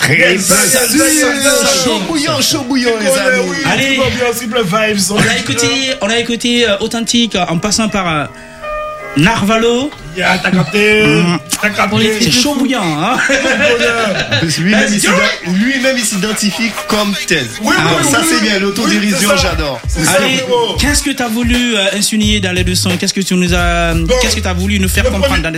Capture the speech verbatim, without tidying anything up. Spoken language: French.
Très chaud bouillant, chaud bouillant, les amis. Allez, on a écouté, on a écouté euh, Authentique en passant par euh, Narvalo. Yeah, t'as capté, mmh. t'as capté. C'est chaud bouillant, hein. Lui-même, il s'ident- lui-même, il s'identifie comme tel. Oui, Alors, oui, ça, oui, c'est oui. bien, l'autodérision, Oui, c'est ça. j'adore. C'est ça, Allez, frérot. qu'est-ce que tu as voulu euh, insinuer dans les leçons? Qu'est-ce que tu nous as, Bon, qu'est-ce que tu as voulu nous faire le comprendre premier- dans les